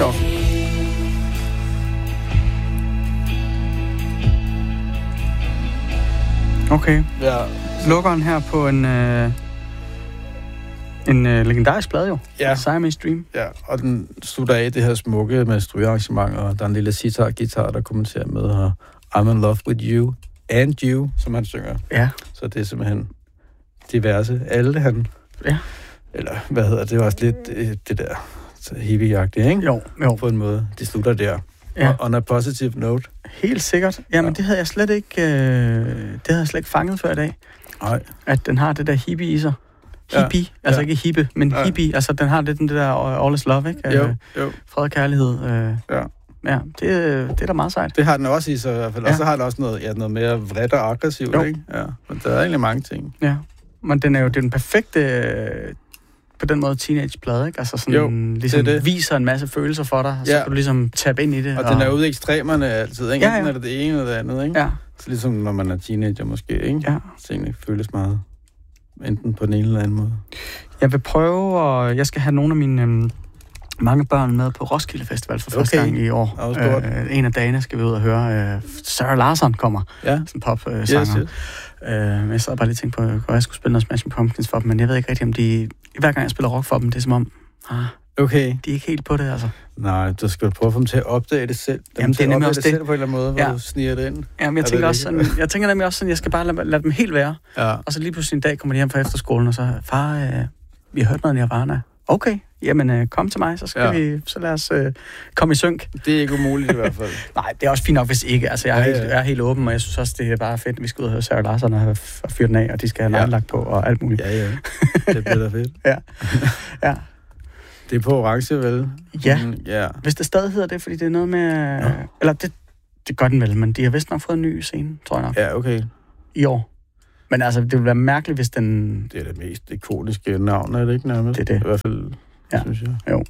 sjovt. Okay. Ja. Lukkeren her på en legendarisk plade jo. Ja. Siamese Dream. Ja, og den slutter af det her smukke med strygearrangement, og der er en lille sitar-guitar, der kommenterer med, og I'm in love with you and you, som han synger. Ja. Så det er simpelthen diverse. Alle han... Ja. Eller, hvad hedder det? Det var også lidt det der hippie-agtige, ikke? Jo. På en måde. Det slutter der. Ja. Og on a positive note. Helt sikkert. Jamen, Ja. det havde jeg slet ikke fanget før i dag. Nej. At den har det der hippie i sig. Hippie, altså ikke hippe, men hippie. Altså, den har lidt den der all is love, ikke? Jo. Fred og kærlighed. Ja. Ja, det er da meget sejt. Det har den også i sig i hvert fald. Ja. Og så har den også noget mere vredt og aggressivt, ikke? Ja. Men der er egentlig mange ting. Ja, men det er den perfekte, på den måde, teenageplade, ikke? Altså sådan, ligesom det. viser en masse følelser for dig, så kan du ligesom tabe ind i det. Og den er ude i ekstremerne altid, ikke? Ja. Enten er det ene eller det andet, ikke? Ja. Så ligesom når man er teenager måske, ikke? Ja. Så egentlig føles meget enten på den ene eller anden måde. Jeg vil prøve, og jeg skal have nogle af mine mange børn med på Roskilde Festival for første gang i år. En af dagene skal vi ud og høre. Sarah Larsson kommer. Ja. Sådan en pop-sanger. Yes. Jeg sad bare lige og tænkte på, at jeg skulle spille noget Smashing Pumpkins for dem, men jeg ved ikke rigtig, om de... Hver gang jeg spiller rock for dem, det er som om... Okay. De er ikke helt på det, altså. Nej, du skal prøve at få dem til at opdage det selv. Jamen, det er nemlig også det. Selv på en eller anden måde, hvor du sniger det ind. Jamen, jeg tænker nemlig også sådan, jeg skal bare lade dem helt være. Ja. Og så lige pludselig en dag kommer de hjem fra efterskolen, og så, far, vi har hørt noget Nirvana. Okay, jamen kom til mig, så lad os komme i synk. Det er ikke umuligt i hvert fald. Nej, det er også fint nok, hvis ikke. Altså, jeg er helt åben, og jeg synes også, det er bare fedt, at vi skal ud og høre Sarah Larsson og fyre den af, og de skal have neglelagt på og alt muligt. Ja. Det bliver da fedt. Ja. Det er på orange, vel? Ja. Hvis det stadig hedder det, fordi det er noget med... Eller det gør den vel, men de har vist nok fået en ny scene, tror jeg nok. Ja, okay. I år. Men altså, det ville være mærkeligt, hvis den... Det er det mest ikoniske navn, er det ikke nærmest? Det er det. I hvert fald, synes jeg. Jo.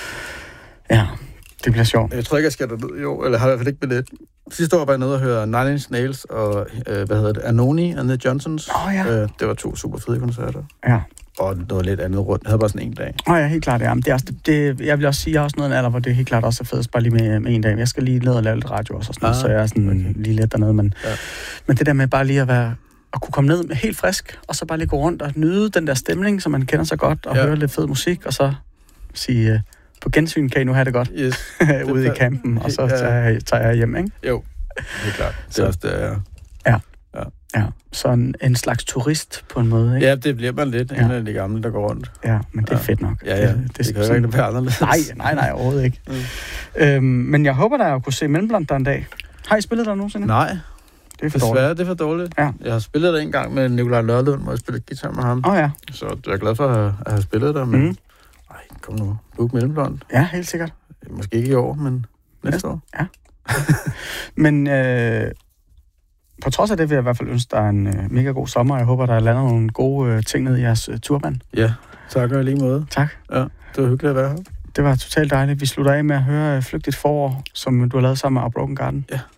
Ja, det bliver sjovt. Jeg tror ikke, jeg skal derned i år, eller har i hvert fald ikke billet. Sidste år var jeg nede og høre Nine Inch Nails og, Anoni and the Johnsons. Det var 2 super fede koncerter. Ja. Og noget lidt andet rundt. Jeg havde bare sådan en dag. Ja, helt klart. Ja. Det er også, jeg vil også sige, at jeg har også noget en alder, hvor det helt klart også er fedest bare lige med en dag. Jeg skal lige ned og lave lidt radio også, og sådan noget, så jeg er sådan lige lidt dernede. Men det der med bare lige at kunne komme ned med helt frisk, og så bare lige gå rundt og nyde den der stemning, som man kender så godt, og høre lidt fed musik, og så sige, på gensyn kan I nu have det godt ude i campen, og så tager jeg hjem, ikke? Jo, helt klart. Det er også det, Ja, så en slags turist på en måde, ikke? Ja, det bliver man lidt, en af de gamle, der går rundt. Ja, men det er fedt nok. Ja. Det kan jo ikke være anderledes. Nej, overhovedet ikke. Men jeg håber, der kunne se Mellemblandt der en dag. Har I spillet der nogensinde? Nej. Det er for desværre, dårligt. det er for dårligt. Ja. Jeg har spillet der en gang med Nikolaj Lørlund, hvor jeg spillede guitar med ham. Så jeg er glad for at have spillet der, men kom nu. Book Mellemblandt. Ja, helt sikkert. Måske ikke i år, men næste år. Ja. Men på trods af det vil jeg i hvert fald ønske dig en mega god sommer. Jeg håber, der er landet nogle gode ting ned i jeres turban. Ja, tak og lige måde. Tak. Ja, det var hyggeligt at være her. Det var totalt dejligt. Vi slutter af med at høre Flygtigt forår, som du har lavet sammen med Our Broken Garden. Ja.